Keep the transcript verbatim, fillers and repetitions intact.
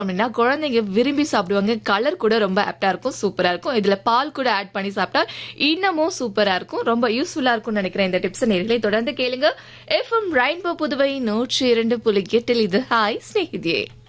அப்படின்னா குழந்தைங்க விரும்பி சாப்பிடுவாங்க. கலர் கூட ரொம்ப ஆப்டா இருக்கும். சூப்பரா இருக்கும். இதுல பால் கூட ஆட் பண்ணி சாப்பிட்டா இன்னமும் சூப்பரா இருக்கும். ரொம்ப யூஸ்ஃபுல்லா இருக்கும்னு நினைக்கிறேன். இந்த டிப்ஸ் நேயர்களே தொடர்ந்து கேளுங்க. எஃப்எம் ரெயின்போ புதுவை நூற்றி இரண்டு புள்ளி எட்டில் இது ஹாய் ஸ்நேகிதியே.